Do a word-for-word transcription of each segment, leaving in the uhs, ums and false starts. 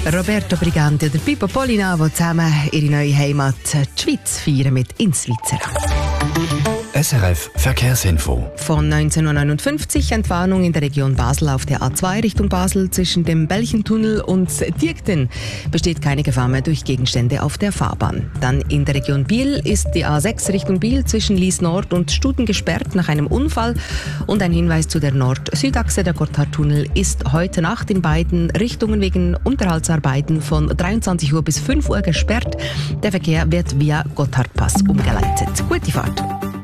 Roberto Briganti und Pippo Polinavo zusammen ihre neue Heimat, die Schweiz, feiern mit «In Svizzera». S R F Verkehrsinfo. Von neunzehnhundertneunundfünfzig Entwarnung in der Region Basel auf der A zwei Richtung Basel zwischen dem Belchentunnel und Diekten besteht keine Gefahr mehr durch Gegenstände auf der Fahrbahn. Dann in der Region Biel ist die A sechs Richtung Biel zwischen Lies Nord und Studen gesperrt nach einem Unfall. Und ein Hinweis zu der Nord-Süd-Achse: der Gotthardtunnel ist heute Nacht in beiden Richtungen wegen Unterhaltsarbeiten von dreiundzwanzig Uhr bis fünf Uhr gesperrt. Der Verkehr wird via Gotthardpass umgeleitet. Gute Fahrt!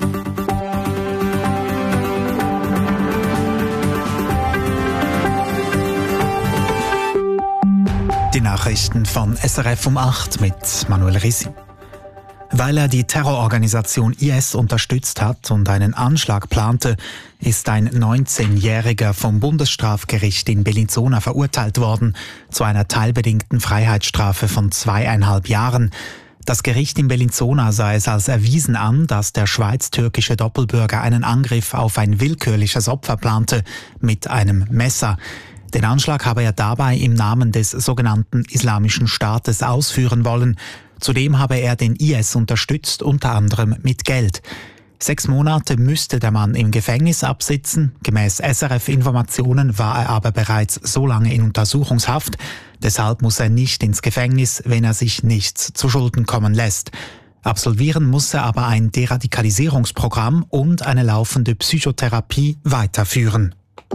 Die Nachrichten von S R F um acht mit Manuel Risi. Weil er die Terrororganisation I S unterstützt hat und einen Anschlag plante, ist ein neunzehnjähriger vom Bundesstrafgericht in Bellinzona verurteilt worden zu einer teilbedingten Freiheitsstrafe von zweieinhalb Jahren. Das Gericht in Bellinzona sah es als erwiesen an, dass der schweiz-türkische Doppelbürger einen Angriff auf ein willkürliches Opfer plante mit einem Messer. Den Anschlag habe er dabei im Namen des sogenannten Islamischen Staates ausführen wollen. Zudem habe er den I S unterstützt, unter anderem mit Geld. Sechs Monate müsste der Mann im Gefängnis absitzen. Gemäß S R F-Informationen war er aber bereits so lange in Untersuchungshaft. Deshalb muss er nicht ins Gefängnis, wenn er sich nichts zu Schulden kommen lässt. Absolvieren muss er aber ein Deradikalisierungsprogramm und eine laufende Psychotherapie weiterführen.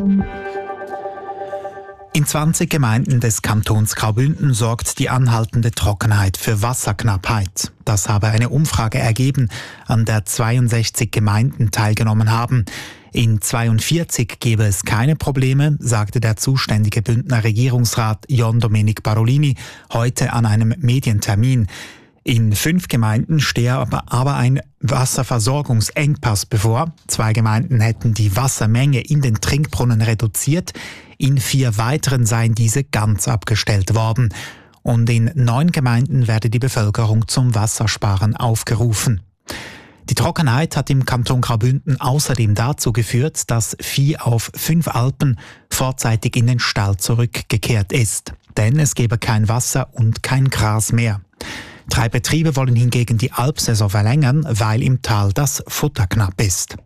In zwanzig Gemeinden des Kantons Graubünden sorgt die anhaltende Trockenheit für Wasserknappheit. Das habe eine Umfrage ergeben, an der zweiundsechzig Gemeinden teilgenommen haben. In zweiundvierzig gebe es keine Probleme, sagte der zuständige Bündner Regierungsrat Jon Domenic Parolini heute an einem Medientermin. In fünf Gemeinden stehe aber, aber ein Wasserversorgungsengpass bevor. Zwei Gemeinden hätten die Wassermenge in den Trinkbrunnen reduziert. In vier weiteren seien diese ganz abgestellt worden. Und in neun Gemeinden werde die Bevölkerung zum Wassersparen aufgerufen. Die Trockenheit hat im Kanton Graubünden außerdem dazu geführt, dass Vieh auf fünf Alpen vorzeitig in den Stall zurückgekehrt ist. Denn es gebe kein Wasser und kein Gras mehr. Drei Betriebe wollen hingegen die Alpsaison verlängern, weil im Tal das Futter knapp ist.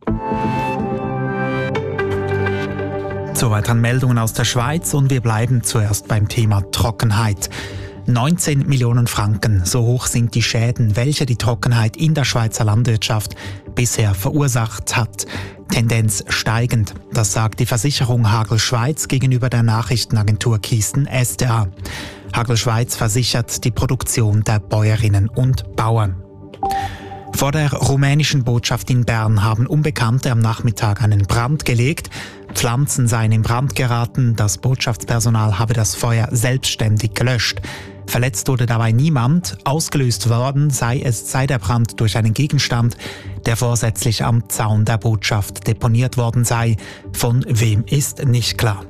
So weiteren Meldungen aus der Schweiz und wir bleiben zuerst beim Thema Trockenheit. neunzehn Millionen Franken, so hoch sind die Schäden, welche die Trockenheit in der Schweizer Landwirtschaft bisher verursacht hat. Tendenz steigend, das sagt die Versicherung Hagel Schweiz gegenüber der Nachrichtenagentur Kisten S D A. Hagel Schweiz versichert die Produktion der Bäuerinnen und Bauern. Vor der rumänischen Botschaft in Bern haben Unbekannte am Nachmittag einen Brand gelegt. Pflanzen seien in Brand geraten, das Botschaftspersonal habe das Feuer selbstständig gelöscht. Verletzt wurde dabei niemand, ausgelöst worden sei es sei der Brand durch einen Gegenstand, der vorsätzlich am Zaun der Botschaft deponiert worden sei. Von wem ist nicht klar.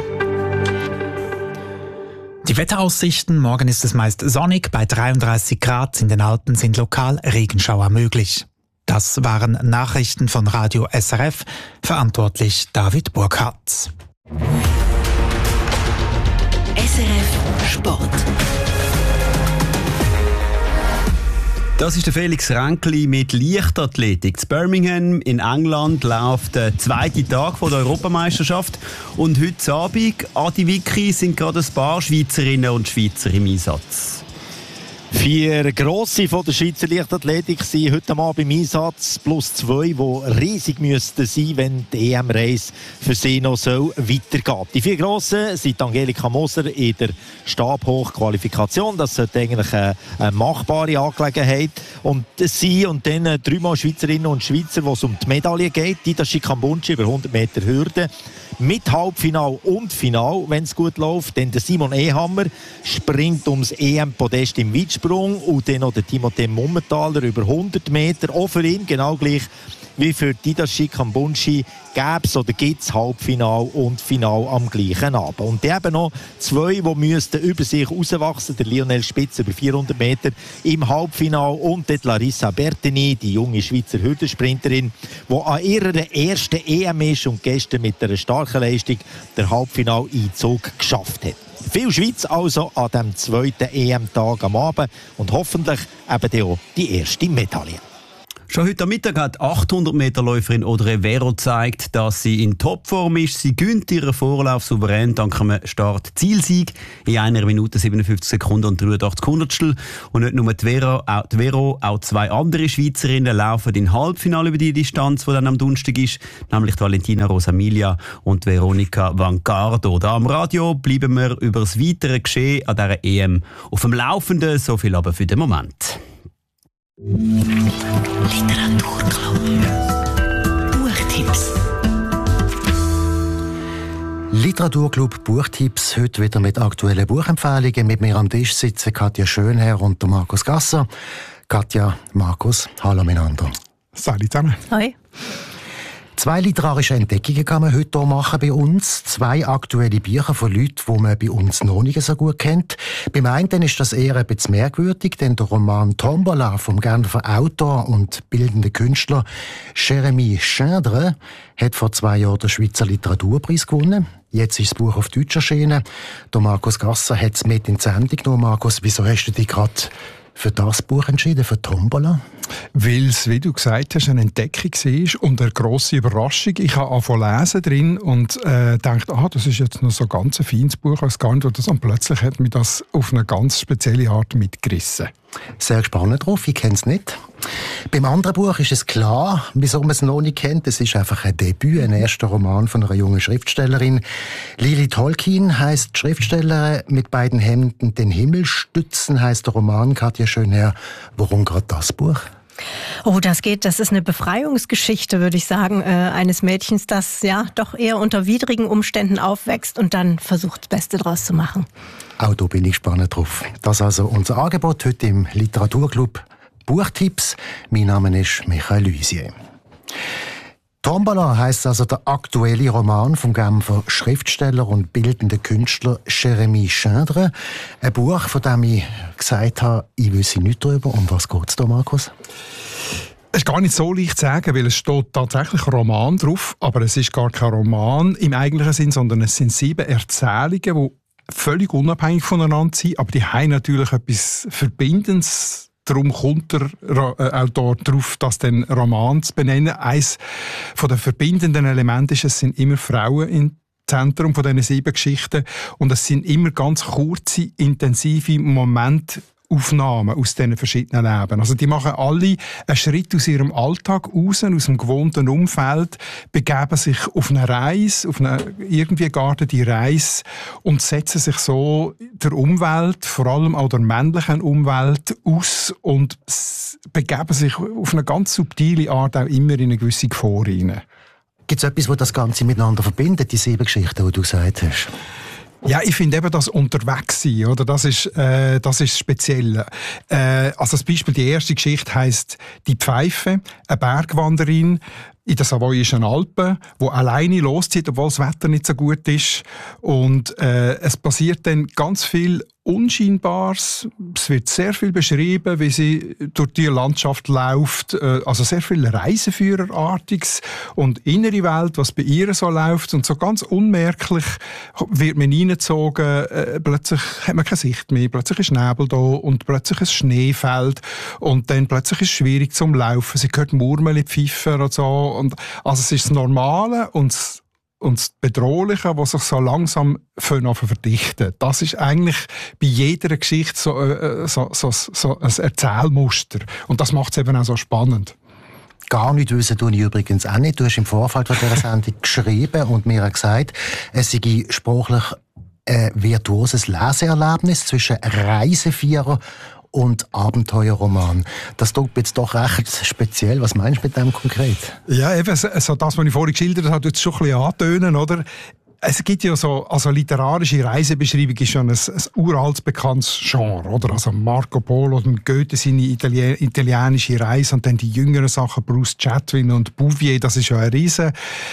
Die Wetteraussichten: Morgen ist es meist sonnig, bei dreiunddreißig Grad, in den Alpen sind lokal Regenschauer möglich. Das waren Nachrichten von Radio S R F, verantwortlich David Burkhardt. S R F Sport. Das ist der Felix Ränkli mit Leichtathletik. In Birmingham in England läuft der zweite Tag der Europameisterschaft. Und heute Abend, Adi Vicky, sind gerade ein paar Schweizerinnen und Schweizer im Einsatz. Vier Grosse von der Schweizer Leichtathletik sind heute Abend im Einsatz, plus zwei, die riesig müssten sein, wenn die E M-Reise für sie noch so weitergeht. Die vier Grossen sind Angelika Moser in der Stabhochqualifikation. Das sollte eigentlich eine, eine machbare Angelegenheit. Und sie und dann dreimal Schweizerinnen und Schweizer, wo es um die Medaille geht, Didashi Kambunchi über hundert Meter Hürde. Mit Halbfinal und Final, wenn es gut läuft. Denn der Simon Ehammer springt ums E M-Podest im Weitsprung und dann noch der Timothée Mummentaler über hundert Meter. Auch für ihn genau gleich wie für Didashi Kambunchi gäbe es oder gibt es Halbfinal und Final am gleichen Abend. Und eben noch zwei, die müssten über sich rauswachsen. Der Lionel Spitz über vierhundert Meter im Halbfinal und die Larissa Bertini, die junge Schweizer Hürdensprinterin, die an ihrer ersten E M ist und gestern mit einer starken Leistung der Halbfinaleinzug geschafft hat. Viel Schweiz also an dem zweiten E M-Tag am Abend und hoffentlich eben auch die erste Medaille. Schon heute Mittag hat achthundert-Meter-Läuferin Audrey Vero gezeigt, dass sie in Topform ist. Sie gönnt ihren Vorlauf souverän dank einem Start-Zielsieg in einer Minute siebenundfünfzig Sekunden und dreiundachtzig Hundertstel. Und nicht nur die Vero, auch, die Vero, auch zwei andere Schweizerinnen laufen im Halbfinale über die Distanz, die dann am Donnerstag ist, nämlich die Valentina Rosamilia und Veronica Vancardo. Da am Radio bleiben wir über das weitere Geschehen an dieser E M auf dem Laufenden. So viel aber für den Moment. Literaturclub. Buchtipps. Literaturclub Buchtipps. Heute wieder mit aktuellen Buchempfehlungen. Mit mir am Tisch sitzen Katja Schönherr und der Markus Gasser. Katja, Markus, hallo miteinander. Salut zusammen. Hoi. Zwei literarische Entdeckungen kann man heute hier machen bei uns. Zwei aktuelle Bücher von Leuten, die man bei uns noch nicht so gut kennt. Beim einen ist das eher ein bisschen merkwürdig, denn der Roman «Tombola» vom Genfer Autor und bildenden Künstler Jérémy Schindre hat vor zwei Jahren den Schweizer Literaturpreis gewonnen. Jetzt ist das Buch auf Deutsch erschienen. Der Markus Gasser hat es mit in die Sendung genommen. Markus, wieso hast du dich gerade für das Buch entschieden, für «Tombola»? Weil es, wie du gesagt hast, eine Entdeckung war und eine grosse Überraschung. Ich habe angefangen lesen drin und äh, dachte, ah, das ist jetzt noch so ganz ein feines Buch, als gar nicht, das, und plötzlich hat mich das auf eine ganz spezielle Art mitgerissen. Sehr gespannt drauf, ich kenne es nicht. Beim anderen Buch ist es klar, wieso man es noch nicht kennt. Es ist einfach ein Debüt, ein erster Roman von einer jungen Schriftstellerin. Lili Tolkien heisst die Schriftstellerin, mit beiden Händen den Himmel stützen heisst der Roman. Katja Schönherr, warum gerade das Buch? Oh, das geht, das ist eine Befreiungsgeschichte, würde ich sagen, äh, eines Mädchens, das ja doch eher unter widrigen Umständen aufwächst und dann versucht, das Beste daraus zu machen. Auch da bin ich gespannt drauf. Das ist also unser Angebot heute im Literaturclub Buchtipps. Mein Name ist Michael Luisier. «Tombola» heisst also der aktuelle Roman vom Genfer Schriftsteller und bildenden Künstler Jérémy Schindre. Ein Buch, von dem ich gesagt habe, ich wüsste nichts darüber. Um was geht es da, Markus? Es ist gar nicht so leicht zu sagen, weil es steht tatsächlich ein Roman drauf, aber es ist gar kein Roman im eigentlichen Sinn, sondern es sind sieben Erzählungen, die völlig unabhängig voneinander sind, aber die haben natürlich etwas Verbindendes. Darum kommt der Autor darauf, das den Roman zu benennen. Eines von den verbindenden Elementen ist, es sind immer Frauen im Zentrum von diesen sieben Geschichten und es sind immer ganz kurze, intensive Momente, Aufnahmen aus diesen verschiedenen Leben. Also die machen alle einen Schritt aus ihrem Alltag raus, aus dem gewohnten Umfeld, begeben sich auf eine Reise, auf eine irgendwie geartete Reise und setzen sich so der Umwelt, vor allem auch der männlichen Umwelt, aus und begeben sich auf eine ganz subtile Art auch immer in eine gewisse Gefahr hinein. Gibt es etwas, das das Ganze miteinander verbindet, die sieben Geschichten, die du gesagt hast? Ja, ich finde eben das Unterwegssein, oder? Das ist, äh, das ist speziell. Äh, also das Beispiel, die erste Geschichte heisst «Die Pfeife», eine Bergwanderin in den savoyischen Alpen, die alleine loszieht, obwohl das Wetter nicht so gut ist. Und äh, es passiert dann ganz viel Unscheinbares. Es wird sehr viel beschrieben, wie sie durch die Landschaft läuft. Äh, also sehr viel Reiseführerartiges und innere Welt, was bei ihr so läuft. Und so ganz unmerklich wird man reingezogen. Äh, plötzlich hat man keine Sicht mehr. Plötzlich ist Nebel da und plötzlich ein Schneefeld. Und dann plötzlich ist es schwierig zum Laufen. Sie hört Murmeln pfeifen und so. Und also es ist das Normale und das, und das Bedrohliche, was sich so langsam verdichten. Das ist eigentlich bei jeder Geschichte so, äh, so, so, so ein Erzählmuster. Und das macht es eben auch so spannend. Gar nicht wissen tue ich übrigens auch nicht. Du hast im Vorfeld von dieser Sendung geschrieben und mir gesagt, es sei sprachlich ein virtuoses Leseerlebnis zwischen Reisevierer und Abenteuerroman. Das tut jetzt doch recht speziell. Was meinst du mit dem konkret? Ja, eben, so das, was ich vorhin geschildert habe, tut es schon ein bisschen antönen, oder? Es gibt ja so, also literarische Reisebeschreibung ist ja ein, ein uraltes, bekanntes Genre, oder? Also Marco Polo und Goethe seine Italien, italienische Reise und dann die jüngeren Sachen, Bruce Chatwin und Bouvier, das ist ja eine riesen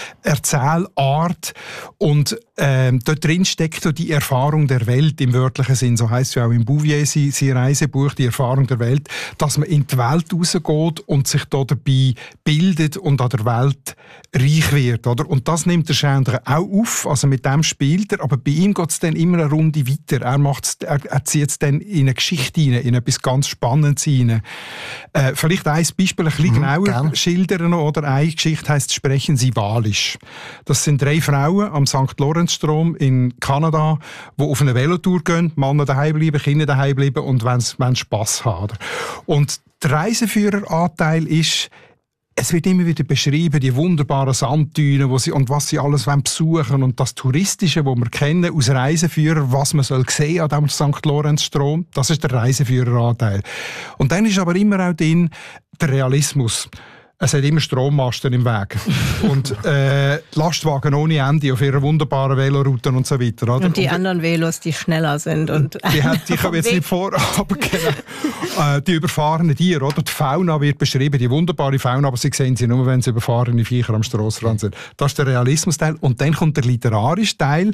Erzählart. Und ähm, dort drin steckt ja die Erfahrung der Welt im wörtlichen Sinn, so heisst es ja auch im Bouvier sein, sein Reisebuch, die Erfahrung der Welt, dass man in die Welt rausgeht und sich da dabei bildet und an der Welt reich wird, oder? Und das nimmt der Schindre auch auf. also mit dem spielt er, aber bei ihm geht es dann immer eine Runde weiter. Er, macht's, er, er zieht es dann in eine Geschichte hinein, in etwas ganz Spannendes hinein. Äh, vielleicht ein Beispiel ein bisschen mhm, genauer gern. schildern noch, oder? Eine Geschichte heisst «Sprechen Sie Walisch». Das sind drei Frauen am Sankt Lorenzstrom in Kanada, die auf eine Velotour gehen, Männer daheim bleiben, Kinder daheim bleiben und wollen Spass haben. Und der Reiseführeranteil ist, es wird immer wieder beschrieben, die wunderbaren Sanddünen, wo sie, und was sie alles besuchen wollen. Und das Touristische, das wir kennen aus Reiseführern, was man soll sehen an dem Sankt Lorenzstrom, das ist der Reiseführeranteil. Und dann ist aber immer auch drin der Realismus. Es hat immer Strommasten im Weg. Und äh, Lastwagen ohne Ende auf ihrer wunderbaren Velorouten und so weiter. Oder? Und die und, anderen Velos, die schneller sind. Und die hat, die kommen jetzt nicht vor, aber genau. äh, die überfahrenen Tiere, oder? Die Fauna wird beschrieben, die wunderbare Fauna, aber sie sehen sie nur, wenn sie überfahrene Viecher am Strassenrand sind. Das ist der Realismusteil. Und dann kommt der literarische Teil.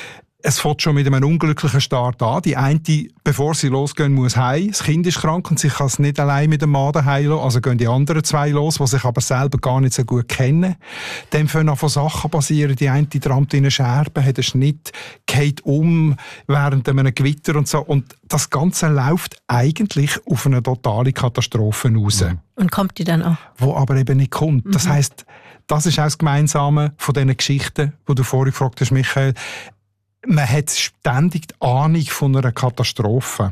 Es fängt schon mit einem unglücklichen Start an. Die eine, bevor sie losgehen, muss heim. Das Kind ist krank und sie kann es nicht allein mit dem Mann daheim lassen. Also gehen die anderen zwei los, die sich aber selber gar nicht so gut kennen. Dann fangen an von Sachen passieren. Die eine trampt in eine Scherbe, hat einen Schnitt, geht um während einem Gewitter und so. Und das Ganze läuft eigentlich auf eine totale Katastrophe raus. Mhm. Und kommt die dann auch? Wo aber eben nicht kommt. Mhm. Das heisst, das ist auch das Gemeinsame von diesen Geschichten, die du vorhin gefragt hast, Michael. Man hat ständig die Ahnung von einer Katastrophe,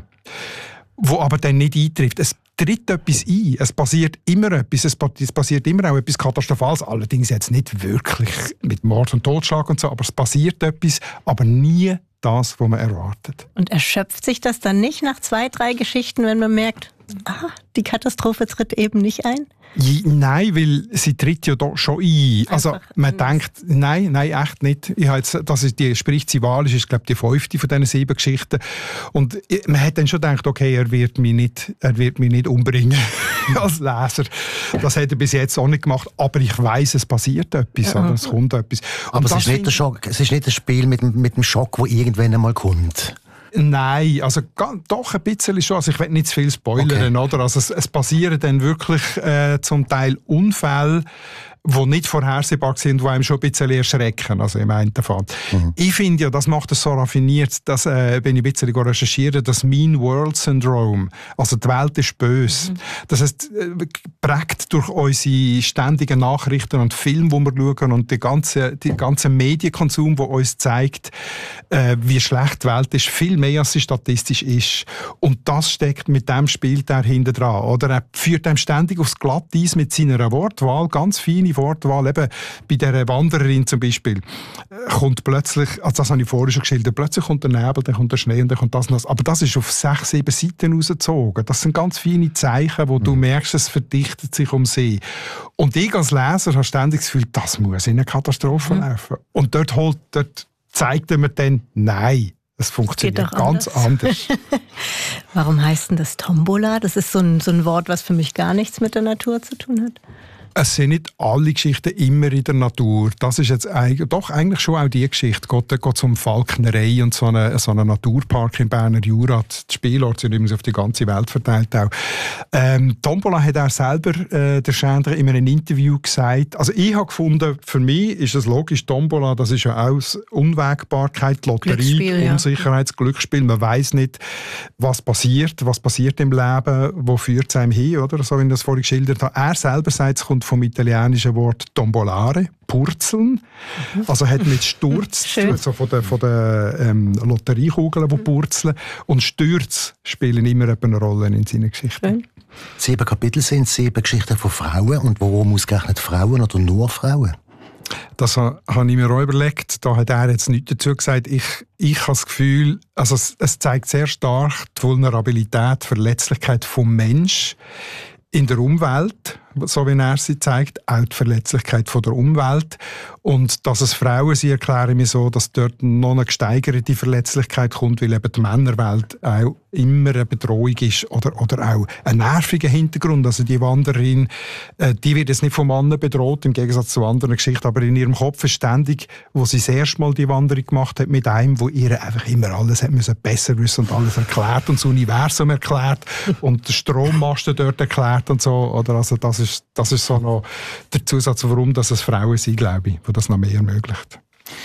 die aber dann nicht eintrifft. Es tritt etwas ein, es passiert immer etwas, es passiert immer auch etwas Katastrophales, allerdings jetzt nicht wirklich mit Mord und Totschlag und so, aber es passiert etwas, aber nie das, was man erwartet. Und erschöpft sich das dann nicht nach zwei, drei Geschichten, wenn man merkt, aha, die Katastrophe tritt eben nicht ein? Ja, nein, weil sie tritt ja doch schon ein. Also man denkt, nein, nein, echt nicht. Ich habe jetzt, das ist die «Spricht sie Walisch», ist glaube ich die fünfte von diesen sieben Geschichten. Und man hat dann schon gedacht, okay, er wird mich nicht, er wird mich nicht umbringen als Leser. Das hat er bis jetzt auch nicht gemacht. Aber ich weiss, es passiert etwas, oder? Es kommt etwas. Und aber es ist, nicht der Schock, es ist nicht ein Spiel mit, mit dem Schock, der irgendwann einmal kommt. Nein, also doch ein bisschen schon. Also ich will nicht zu viel spoilern, okay. Oder? Also es, es passieren dann wirklich äh, zum Teil Unfälle, die nicht vorhersehbar sind, die einem schon ein bisschen erschrecken, also im einen Fall. Mhm. Ich finde ja, das macht es so raffiniert, dass, äh, wenn ich ein bisschen recherchiere, das Mean World Syndrome, also die Welt ist böse. Mhm. Das heißt, äh, prägt durch unsere ständigen Nachrichten und Filme, die wir schauen und den ganzen, den ganzen Medienkonsum, der uns zeigt, äh, wie schlecht die Welt ist, viel mehr als sie statistisch ist. Und das steckt mit dem Spiel da hinten dran. Oder er führt einem ständig aufs Glatteis mit seiner Wortwahl, ganz feine Wortwahl. Eben bei dieser Wandererin zum Beispiel kommt plötzlich, also das habe ich vorhin schon geschildert, plötzlich kommt der Nebel, dann kommt der Schnee und dann kommt das und das. Aber das ist auf sechs, sieben Seiten rausgezogen. Das sind ganz feine Zeichen, wo mhm. du merkst, es verdichtet sich um sie. Und ich als Leser habe ständig das Gefühl, das muss in eine Katastrophe mhm. laufen. Und dort, holt, dort zeigt er mir dann, nein, es funktioniert ganz anders. anders. Warum heißt denn das Tombola? Das ist so ein, so ein Wort, was für mich gar nichts mit der Natur zu tun hat. Es sind nicht alle Geschichten immer in der Natur. Das ist jetzt eigentlich, doch eigentlich schon auch die Geschichte. Geht, geht es um Falknerei und so einen so eine Naturpark im Berner Jura. Die Spielorte sind übrigens auf die ganze Welt verteilt auch. Ähm, Tombola hat er selber, äh, der Schändler, in einem Interview gesagt, also ich habe gefunden, für mich ist es logisch, Tombola, das ist ja auch Unwägbarkeit, Lotterie, Unsicherheit, ja. Glücksspiel. Man weiss nicht, was passiert, was passiert im Leben, wo führt es einem hin, oder? So wie ich das vorhin geschildert habe. Er selber sagt, es kommt vom italienischen Wort tombolare, purzeln. Mhm. Also hat mit Sturz zu tun, also von den, von den ähm, Lotteriekugeln, die purzeln. Und Stürze spielen immer eine Rolle in seinen Geschichten. Schön. Sieben Kapitel sind sieben Geschichten von Frauen. Und warum ausgerechnet Frauen oder nur Frauen? Das habe ich mir auch überlegt. Da hat er jetzt nichts dazu gesagt. Ich, ich habe das Gefühl, also es, es zeigt sehr stark die Vulnerabilität, die Verletzlichkeit des Menschen in der Umwelt, so wie er sie zeigt, auch die Verletzlichkeit von der Umwelt. Und dass es Frauen sind, erkläre ich mir so, dass dort noch eine gesteigerte Verletzlichkeit kommt, weil eben die Männerwelt auch immer eine Bedrohung ist oder, oder auch ein nerviger Hintergrund. Also die Wanderin, äh, die wird jetzt nicht vom Mann bedroht, im Gegensatz zu anderen Geschichten, aber in ihrem Kopf ist ständig, wo sie das erste Mal die Wanderung gemacht hat, mit einem, wo ihr einfach immer alles hat müssen besser wissen und alles erklärt und das Universum erklärt und den Strommasten dort erklärt und so. Oder also das ist, das ist so noch der Zusatz, warum dass es Frauen sind, glaube ich, die das noch mehr ermöglicht.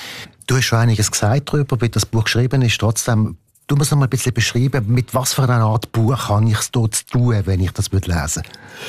Du hast schon einiges gesagt darüber, wie das Buch geschrieben ist. Trotzdem, du musst noch mal ein bisschen beschreiben, mit was für einer Art Buch habe ich es dort zu tun, wenn ich das lesen würde?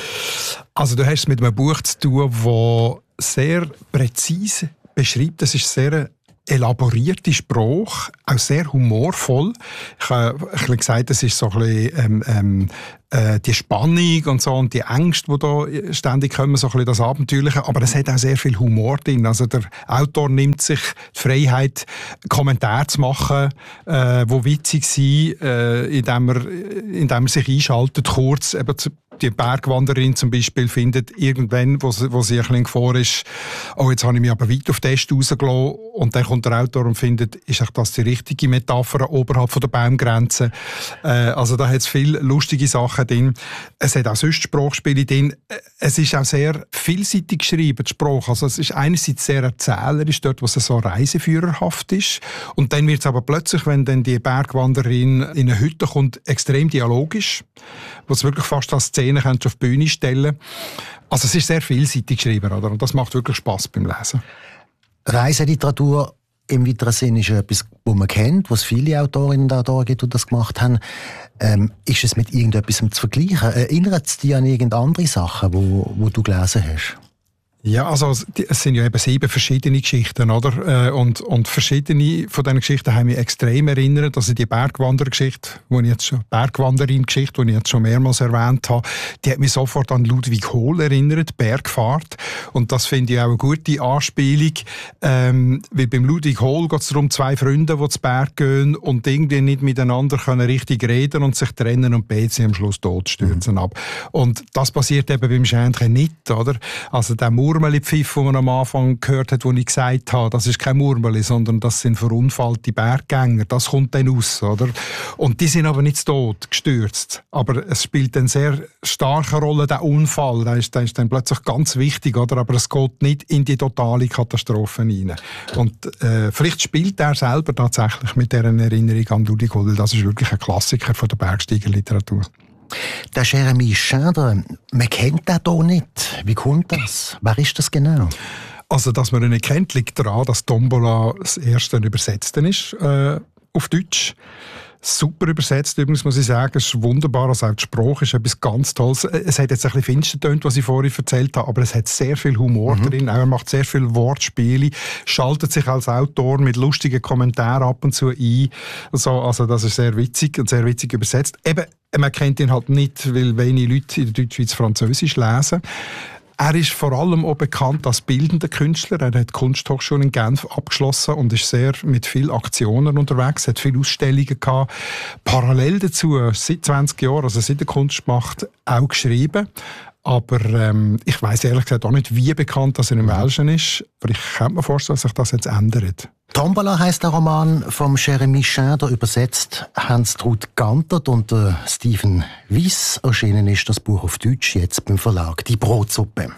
Also du hast es mit einem Buch zu tun, das sehr präzise beschreibt. Das ist sehr elaborierte Sprache, auch sehr humorvoll. Ich habe ein gesagt, das ist so ein bisschen, ähm, ähm, äh, die Spannung und so und die Ängste, die da ständig kommen, so ein bisschen das Abenteuerliche. Aber es hat auch sehr viel Humor drin. Also der Autor nimmt sich die Freiheit, Kommentare zu machen, äh, die witzig sind, äh, indem, er, indem er sich einschaltet, kurz eben zu die Bergwanderin zum Beispiel findet irgendwann, wo sie, wo sie ein bisschen vor ist, oh, jetzt habe ich mich aber weit auf den Test rausgelassen. Und dann kommt der Autor und findet, ist das die richtige Metapher oberhalb von der Baumgrenze? Äh, also da hat es viele lustige Sachen drin. Es hat auch sonst Sprachspiele drin. Es ist auch sehr vielseitig geschrieben, die Sprache. Also es ist einerseits sehr erzählerisch, dort, wo es so reiseführerhaft ist. Und dann wird es aber plötzlich, wenn dann die Bergwanderin in eine Hütte kommt, extrem dialogisch, wo es wirklich fast als Szene kannst du auf die Bühne stellen. Also es ist sehr vielseitig geschrieben, oder? Und das macht wirklich Spass beim Lesen. Reiseliteratur im weiteren Sinne ist etwas, das man kennt, was viele Autorinnen und Autoren gibt, die das gemacht haben. Ähm, ist es mit irgendetwas zu vergleichen? Erinnert es dich an irgendeine andere Sachen, wo, wo du gelesen hast? Ja, also es sind ja eben sieben verschiedene Geschichten, oder? Und, und verschiedene von diesen Geschichten haben mich extrem erinnert. Also die Bergwandergeschichte, die ich jetzt schon, Bergwanderin-Geschichte, die ich jetzt schon mehrmals erwähnt habe, die hat mich sofort an Ludwig Hohl erinnert, Bergfahrt. Und das finde ich auch eine gute Anspielung, ähm, weil beim Ludwig Hohl geht es darum, zwei Freunde, die zu Berg gehen und irgendwie nicht miteinander können richtig reden und sich trennen und beide sind am Schluss tot stürzen mhm. ab. Und das passiert eben beim Schändchen nicht, oder? Also der Murmeli-Pfiff, den man am Anfang gehört hat, wo ich gesagt habe, das ist kein Murmeli, sondern das sind verunfallte Berggänger. Das kommt dann raus, oder? Und die sind aber nicht tot, gestürzt. Aber es spielt eine sehr starke Rolle, der Unfall. Der ist, der ist dann plötzlich ganz wichtig, oder? Aber es geht nicht in die totale Katastrophe hinein. Und äh, vielleicht spielt er selber tatsächlich mit dieser Erinnerung an Ludwig Hohl. Das ist wirklich ein Klassiker von der Bergsteigerliteratur. Der Jeremy Schindler, man kennt den hier nicht. Wie kommt das? Wer ist das genau? Also, dass man ihn nicht kennt, liegt daran, dass Tombola das erste übersetzte ist äh, auf Deutsch. Super übersetzt, übrigens muss ich sagen. Es ist wunderbar, also auch die Sprache ist etwas ganz Tolles. Es hat jetzt ein bisschen finster getönt, was ich vorhin erzählt habe, aber es hat sehr viel Humor mhm. drin. Auch er macht sehr viele Wortspiele, schaltet sich als Autor mit lustigen Kommentaren ab und zu ein. Also, also das ist sehr witzig und sehr witzig übersetzt. Eben, man kennt ihn halt nicht, weil wenige Leute in der Deutschschweiz Französisch lesen. Er ist vor allem auch bekannt als bildender Künstler. Er hat die Kunsthochschule in Genf abgeschlossen und ist sehr mit vielen Aktionen unterwegs. Er hat viele Ausstellungen gehabt. Parallel dazu, seit zwanzig Jahren, also seit er Kunst macht, auch geschrieben. Aber ähm, ich weiss ehrlich gesagt auch nicht, wie bekannt dass er im Welschen ist. Aber ich kann mir vorstellen, dass sich das jetzt ändert. Tombola heisst der Roman von Jeremy Schindler, übersetzt Hans-Trud Gantert und äh, Steven Wyss. Erschienen ist das Buch auf Deutsch, jetzt beim Verlag Die Brotsuppe.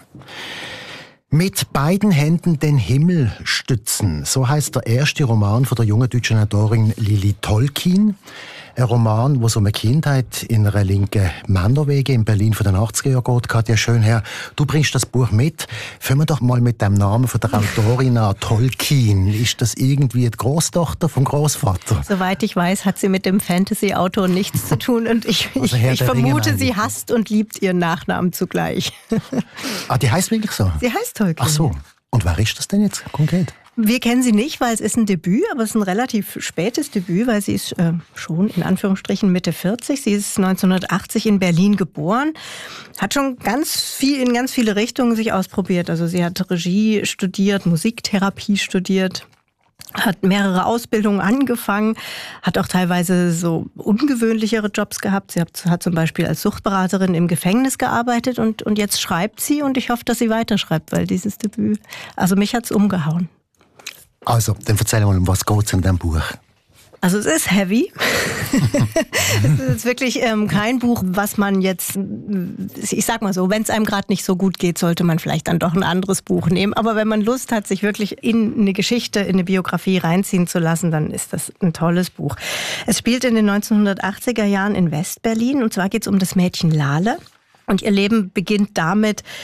Mit beiden Händen den Himmel stützen, so heißt der erste Roman von der jungen deutschen Autorin Lili Tolkin. Ein Roman, wo es um eine Kindheit in einer linken Männerwege in Berlin von den achtziger Jahren geht. Katja Schönherr, du bringst das Buch mit. Fangen wir doch mal mit dem Namen von der Autorin an, Tolkien. Ist das irgendwie die Großtochter vom Großvater? Soweit ich weiß, hat sie mit dem Fantasy-Autor nichts zu tun und ich, also ich, ich vermute, sie hasst und liebt ihren Nachnamen zugleich. Ah, die heißt wirklich so? Sie heißt Tolkien. Ach so. Und wer ist das denn jetzt konkret? Wir kennen sie nicht, weil es ist ein Debüt, aber es ist ein relativ spätes Debüt, weil sie ist äh, schon in Anführungsstrichen Mitte vierzig. Sie ist neunzehnhundertachtzig in Berlin geboren, hat schon ganz viel in ganz viele Richtungen sich ausprobiert. Also sie hat Regie studiert, Musiktherapie studiert, hat mehrere Ausbildungen angefangen, hat auch teilweise so ungewöhnlichere Jobs gehabt. Sie hat, hat zum Beispiel als Suchtberaterin im Gefängnis gearbeitet und, und jetzt schreibt sie und ich hoffe, dass sie weiterschreibt, weil dieses Debüt, also mich hat's umgehauen. Also, dann erzähl mal, um was geht's in diesem Buch? Also es ist heavy. Es ist wirklich ähm, kein Buch, was man jetzt, ich sag mal so, wenn es einem gerade nicht so gut geht, sollte man vielleicht dann doch ein anderes Buch nehmen. Aber wenn man Lust hat, sich wirklich in eine Geschichte, in eine Biografie reinziehen zu lassen, dann ist das ein tolles Buch. Es spielt in den neunzehnhundertachtziger Jahren in Westberlin und zwar geht es um das Mädchen Lale. Und ihr Leben beginnt damit,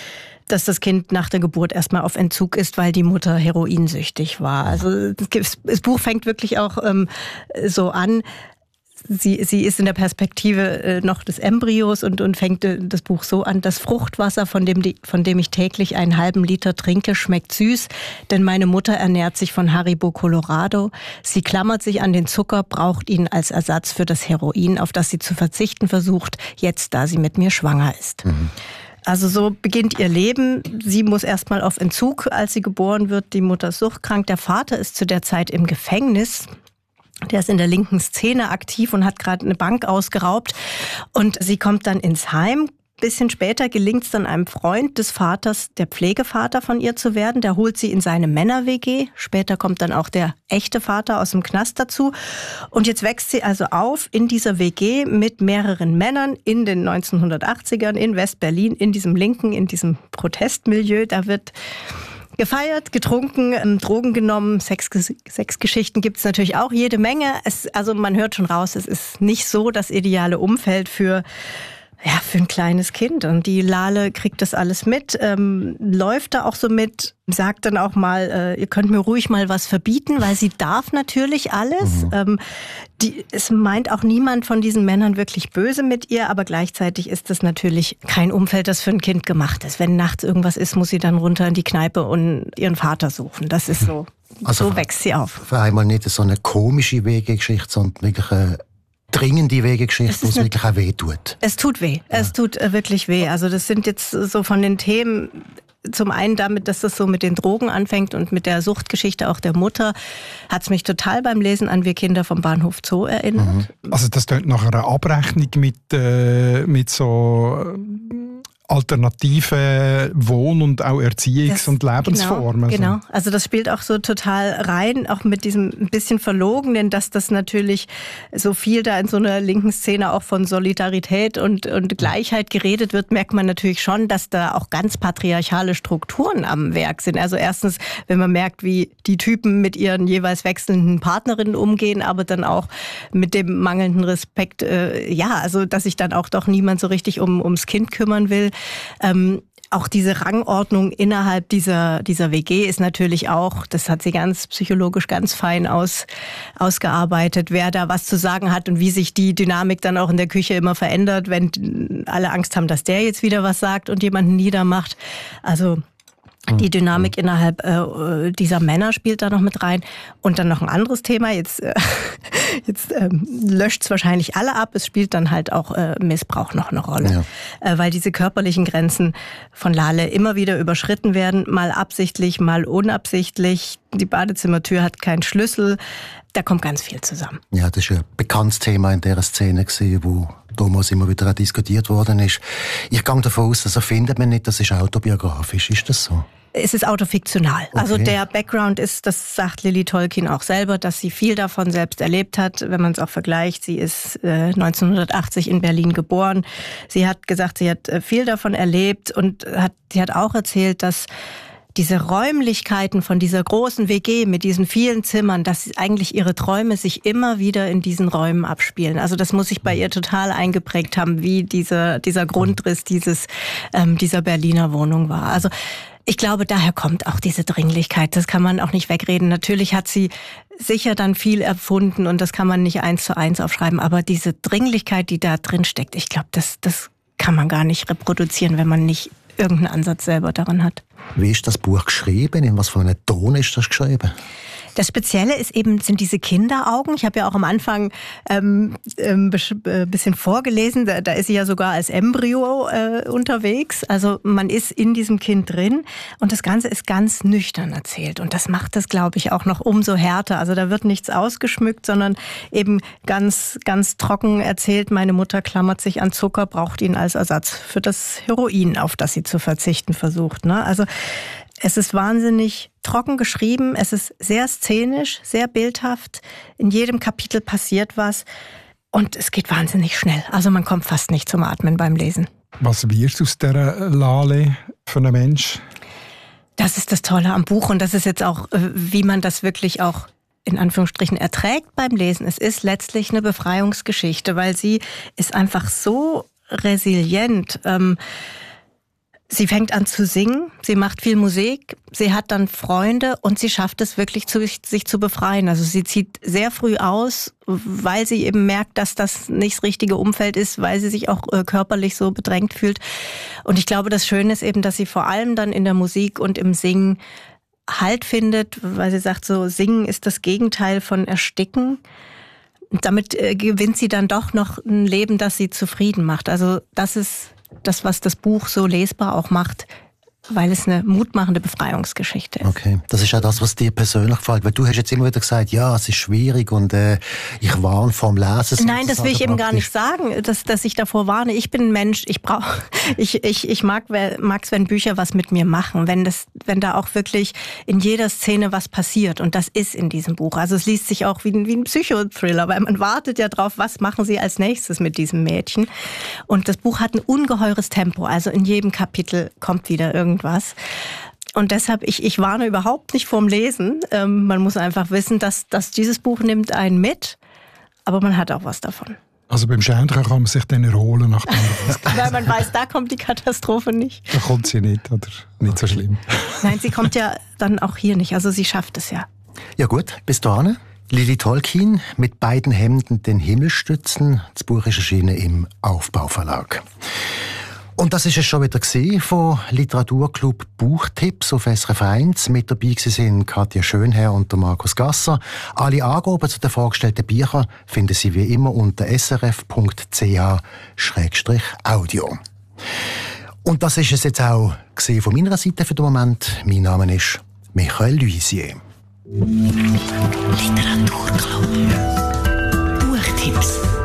dass das Kind nach der Geburt erstmal auf Entzug ist, weil die Mutter heroinsüchtig war. Also das Buch fängt wirklich auch ähm, so an. Sie, sie ist in der Perspektive äh, noch des Embryos und, und fängt äh, das Buch so an: Das Fruchtwasser, von dem, die, von dem ich täglich einen halben Liter trinke, schmeckt süß, denn meine Mutter ernährt sich von Haribo Colorado. Sie klammert sich an den Zucker, braucht ihn als Ersatz für das Heroin, auf das sie zu verzichten versucht, jetzt da sie mit mir schwanger ist. Mhm. Also so beginnt ihr Leben. Sie muss erstmal auf Entzug, als sie geboren wird. Die Mutter ist suchtkrank. Der Vater ist zu der Zeit im Gefängnis. Der ist in der linken Szene aktiv und hat gerade eine Bank ausgeraubt. Und sie kommt dann ins Heim. Bisschen später gelingt es dann einem Freund des Vaters, der Pflegevater von ihr zu werden. Der holt sie in seine Männer-W G. Später kommt dann auch der echte Vater aus dem Knast dazu. Und jetzt wächst sie also auf in dieser W G mit mehreren Männern in den neunzehnhundertachtzigern in West-Berlin, in diesem linken, in diesem Protestmilieu. Da wird gefeiert, getrunken, Drogen genommen, Sex, Sexgeschichten gibt es natürlich auch jede Menge. Es, also man hört schon raus, es ist nicht so das ideale Umfeld für, ja, für ein kleines Kind. Und die Lale kriegt das alles mit, ähm, läuft da auch so mit, sagt dann auch mal, äh, ihr könnt mir ruhig mal was verbieten, weil sie darf natürlich alles. Mhm. Ähm, die, es meint auch niemand von diesen Männern wirklich böse mit ihr, aber gleichzeitig ist das natürlich kein Umfeld, das für ein Kind gemacht ist. Wenn nachts irgendwas ist, muss sie dann runter in die Kneipe und ihren Vater suchen. Das ist so, also so wächst sie auf. Für einmal nicht so eine komische Wegegeschichte, sondern wirklich eine dringende Wegegeschichte, wo es wirklich auch weh tut. Es tut weh, ja. Es tut äh, wirklich weh. Also das sind jetzt so von den Themen, zum einen damit, dass das so mit den Drogen anfängt und mit der Suchtgeschichte auch der Mutter, hat es mich total beim Lesen an Wir Kinder vom Bahnhof Zoo erinnert. Mhm. Also das klingt nach einer Abrechnung mit, äh, mit so alternative Wohn- und auch Erziehungs- das, und Lebensformen. Genau, genau, also das spielt auch so total rein, auch mit diesem ein bisschen Verlogenen, dass das natürlich so viel da in so einer linken Szene auch von Solidarität und, und Gleichheit geredet wird, merkt man natürlich schon, dass da auch ganz patriarchale Strukturen am Werk sind. Also erstens, wenn man merkt, wie die Typen mit ihren jeweils wechselnden Partnerinnen umgehen, aber dann auch mit dem mangelnden Respekt, äh, ja, also dass sich dann auch doch niemand so richtig um, ums Kind kümmern will. Ähm, auch diese Rangordnung innerhalb dieser, dieser W G ist natürlich auch, das hat sie ganz psychologisch ganz fein aus, ausgearbeitet, wer da was zu sagen hat und wie sich die Dynamik dann auch in der Küche immer verändert, wenn alle Angst haben, dass der jetzt wieder was sagt und jemanden niedermacht. Also die Dynamik innerhalb äh, dieser Männer spielt da noch mit rein. Und dann noch ein anderes Thema. Jetzt, äh, jetzt ähm, löscht es wahrscheinlich alle ab. Es spielt dann halt auch äh, Missbrauch noch eine Rolle. Ja. Äh, weil diese körperlichen Grenzen von Lale immer wieder überschritten werden. Mal absichtlich, mal unabsichtlich. Die Badezimmertür hat keinen Schlüssel. Da kommt ganz viel zusammen. Ja, das ist ein bekanntes Thema in dieser Szene, wo damals immer wieder diskutiert worden ist. Ich gehe davon aus, das findet man nicht, das ist autobiografisch. Ist das so? Es ist autofiktional. Okay. Also der Background ist, das sagt Lily Tolkien auch selber, dass sie viel davon selbst erlebt hat. Wenn man es auch vergleicht, sie ist äh, neunzehnhundertachtzig in Berlin geboren. Sie hat gesagt, sie hat viel davon erlebt und hat, sie hat auch erzählt, dass diese Räumlichkeiten von dieser großen W G mit diesen vielen Zimmern, dass eigentlich ihre Träume sich immer wieder in diesen Räumen abspielen. Also das muss sich bei ihr total eingeprägt haben, wie dieser, dieser Grundriss dieses, ähm, dieser Berliner Wohnung war. Also ich glaube, daher kommt auch diese Dringlichkeit. Das kann man auch nicht wegreden. Natürlich hat sie sicher dann viel erfunden und das kann man nicht eins zu eins aufschreiben. Aber diese Dringlichkeit, die da drin steckt, ich glaube, das, das kann man gar nicht reproduzieren, wenn man nicht irgendeinen Ansatz selber daran hat. Wie ist das Buch geschrieben? In was für einem Ton ist das geschrieben? Das Spezielle ist eben, sind diese Kinderaugen. Ich habe ja auch am Anfang ähm, ein äh, bisschen vorgelesen, da, da ist sie ja sogar als Embryo äh, unterwegs. Also man ist in diesem Kind drin und das Ganze ist ganz nüchtern erzählt. Und das macht das, glaube ich, auch noch umso härter. Also da wird nichts ausgeschmückt, sondern eben ganz, ganz trocken erzählt. Meine Mutter klammert sich an Zucker, braucht ihn als Ersatz für das Heroin, auf das sie zu verzichten versucht. Ne? Also es ist wahnsinnig trocken geschrieben, es ist sehr szenisch, sehr bildhaft. In jedem Kapitel passiert was und es geht wahnsinnig schnell. Also man kommt fast nicht zum Atmen beim Lesen. Was wirst du aus dieser Lale für einen Mensch? Das ist das Tolle am Buch und das ist jetzt auch, wie man das wirklich auch in Anführungsstrichen erträgt beim Lesen. Es ist letztlich eine Befreiungsgeschichte, weil sie ist einfach so resilient. Ähm, Sie fängt an zu singen, sie macht viel Musik, sie hat dann Freunde und sie schafft es wirklich, zu, sich zu befreien. Also sie zieht sehr früh aus, weil sie eben merkt, dass das nicht das richtige Umfeld ist, weil sie sich auch äh, körperlich so bedrängt fühlt. Und ich glaube, das Schöne ist eben, dass sie vor allem dann in der Musik und im Singen Halt findet, weil sie sagt, so Singen ist das Gegenteil von Ersticken. Und damit äh, gewinnt sie dann doch noch ein Leben, das sie zufrieden macht. Also das ist das, was das Buch so lesbar auch macht, weil es eine mutmachende Befreiungsgeschichte ist. Okay, das ist auch das, was dir persönlich gefällt, weil du hast jetzt immer wieder gesagt, ja, es ist schwierig und äh, ich warne vorm Lesen. Nein, das will ich eben gar nicht sagen, dass, dass ich davor warne. Ich bin ein Mensch, ich brauche, ich, ich, ich mag es, wenn Bücher was mit mir machen, wenn das, wenn da auch wirklich in jeder Szene was passiert und das ist in diesem Buch. Also es liest sich auch wie ein, wie ein Psychothriller, weil man wartet ja drauf, was machen sie als nächstes mit diesem Mädchen. Und das Buch hat ein ungeheures Tempo, also in jedem Kapitel kommt wieder irgendwas. Was. Und deshalb, ich, ich warne überhaupt nicht vorm Lesen. Ähm, man muss einfach wissen, dass, dass dieses Buch nimmt einen mit, aber man hat auch was davon. Also beim Schändler kann man sich dann erholen, nachdem weil man weiß, da kommt die Katastrophe nicht. Da kommt sie nicht, oder nicht so schlimm. Nein, sie kommt ja dann auch hier nicht, also sie schafft es ja. Ja gut, bis dahin. Lili Tolkien mit beiden Hemden den Himmel stützen. Das Buch ist erschienen im Aufbauverlag. Und das ist es schon wieder gewesen von Literaturclub Buchtipps auf S R F eins. Mit dabei sind Katja Schönherr und Markus Gasser. Alle Angaben zu den vorgestellten Büchern finden Sie wie immer unter s r f punkt c h slash audio. Und das ist es jetzt auch gewesen von meiner Seite für den Moment. Mein Name ist Michael Luisier. Literaturclub Buchtipps.